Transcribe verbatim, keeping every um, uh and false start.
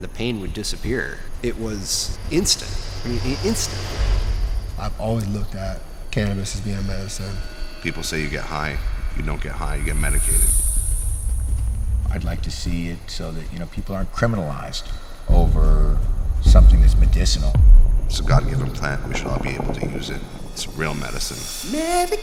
the pain would disappear. It was instant. I mean, i- instant. I've always looked at cannabis as being medicine. People say you get high. You don't get high, you get medicated. I'd like to see it so that, you know, people aren't criminalized over something that's medicinal. It's a God-given plant. We should all be able to use it. It's real medicine.